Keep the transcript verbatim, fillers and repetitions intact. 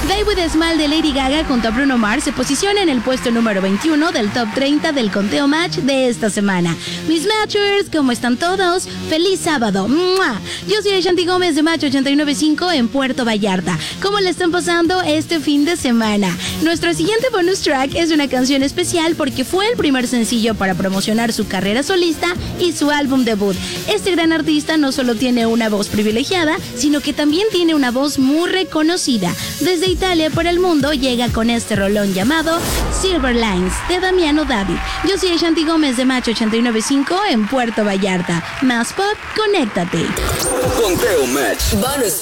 Die With a Smile de Lady Gaga junto a Bruno Mars se posiciona en el puesto número veintiuno del top treinta del conteo match de esta semana. Mis Matchers, ¿cómo están todos? ¡Feliz sábado! ¡Mua! Yo soy Shanti Gómez de Match ochenta y nueve punto cinco en Puerto Vallarta. ¿Cómo le están pasando este fin de semana? Nuestro siguiente bonus track es una canción especial porque fue el primer sencillo para promocionar su carrera solista y su álbum debut. Este gran artista no solo tiene una voz privilegiada, sino que también tiene una voz muy reconocida. Desde Italia para el mundo llega con este rolón llamado Silver Lines de Damiano David. Yo soy Shanti Gómez de Match ochenta y nueve punto cinco en Puerto Vallarta. Más pop, conéctate. Conteo Match. Bonus